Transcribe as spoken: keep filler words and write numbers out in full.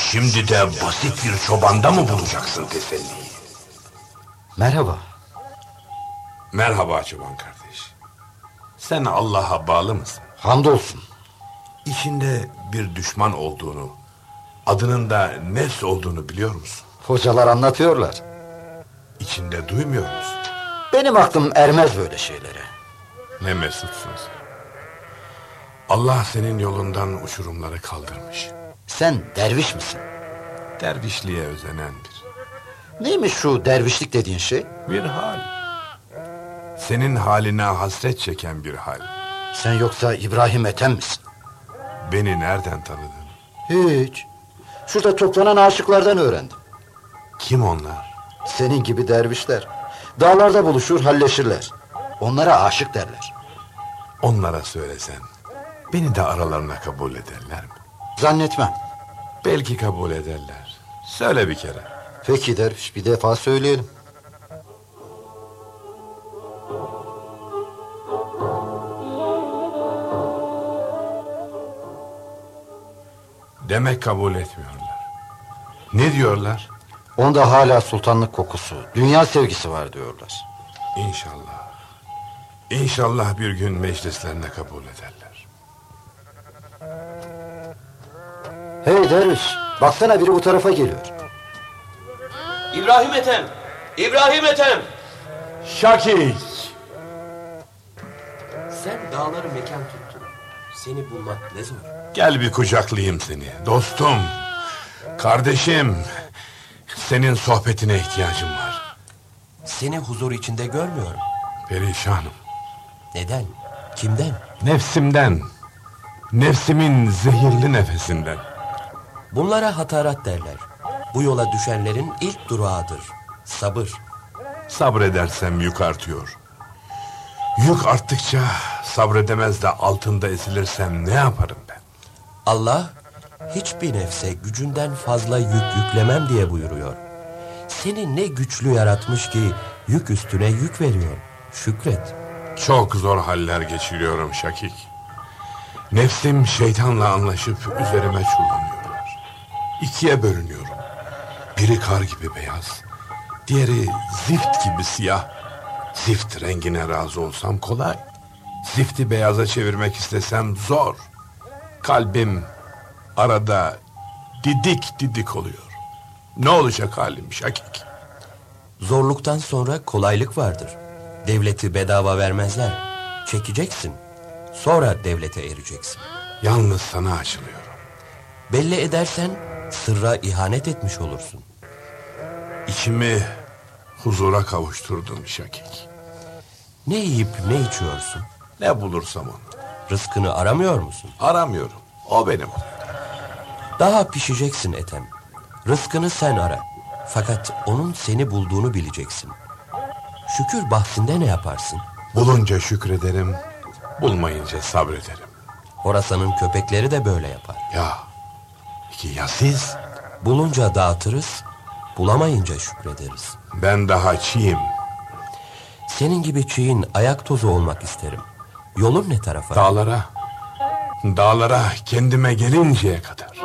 Şimdi de basit bir çobanda mı bulacaksın teselliyi? Merhaba. Merhaba çoban kardeş. Sen Allah'a bağlı mısın? Hamdolsun. İçinde bir düşman olduğunu, adının da nefs olduğunu biliyor musun? Hocalar anlatıyorlar. İçinde duymuyor musun? Benim aklım ermez böyle şeylere. Ne mesutsun sen. Allah senin yolundan uçurumları kaldırmış. Sen derviş misin? Dervişliğe özenen bir. Neymiş şu dervişlik dediğin şey? Bir hal. Senin haline hasret çeken bir hal. Sen yoksa İbrahim Ethem misin? Beni nereden tanıdın? Hiç. Şurada toplanan aşıklardan öğrendim. Kim onlar? Senin gibi dervişler. Dağlarda buluşur, halleşirler. Onlara aşık derler. Onlara söylesen, beni de aralarına kabul ederler mi? Zannetmem. Belki kabul ederler. Söyle bir kere. Peki derviş, bir defa söyleyelim. Demek kabul etmiyorlar. Ne diyorlar? Onda hala sultanlık kokusu, dünya sevgisi var diyorlar. İnşallah. İnşallah bir gün meclislerine kabul ederler. Hey derviş, baksana biri bu tarafa geliyor. İbrahim Ethem! İbrahim Ethem! Şakik! Sen dağları mekan tuttun. Seni bulmak ne zor. Gel bir kucaklayayım seni. Dostum, kardeşim. Senin sohbetine ihtiyacım var. Seni huzur içinde görmüyorum. Perişanım. Neden? Kimden? Nefsimden. Nefsimin zehirli nefesinden. Bunlara hatarat derler. Bu yola düşenlerin ilk durağıdır. Sabır. Sabredersem yük artıyor. Yük arttıkça sabredemez de altında ezilirsem ne yaparım ben? Allah hiçbir nefse gücünden fazla yük yüklemem diye buyuruyor. Seni ne güçlü yaratmış ki yük üstüne yük veriyor. Şükret. Çok zor haller geçiriyorum Şakik. Nefsim şeytanla anlaşıp üzerime çullanıyorlar. İkiye bölünüyorum. Biri kar gibi beyaz, diğeri zift gibi siyah. Zift rengine razı olsam kolay. Zifti beyaza çevirmek istesem zor. Kalbim arada didik didik oluyor. Ne olacak halim Şakik? Zorluktan sonra kolaylık vardır. Devleti bedava vermezler. Çekeceksin. Sonra devlete ereceksin. Yalnız sana açılıyorum. Belli edersen sırra ihanet etmiş olursun. İçimi huzura kavuşturdum Şakik. Ne yiyip ne içiyorsun? Ne bulursam onu. Rızkını aramıyor musun? Aramıyorum. O benim. Daha pişeceksin Ethem. Rızkını sen ara. Fakat onun seni bulduğunu bileceksin. Şükür bahsinde ne yaparsın? Bulunca şükrederim, bulmayınca sabrederim. Horasan'ın köpekleri de böyle yapar. Ya, peki ya siz? Bulunca dağıtırız, bulamayınca şükrederiz. Ben daha çiğim. Senin gibi çiğin ayak tozu olmak isterim. Yolun ne tarafa? Dağlara, dağlara kendime gelinceye kadar.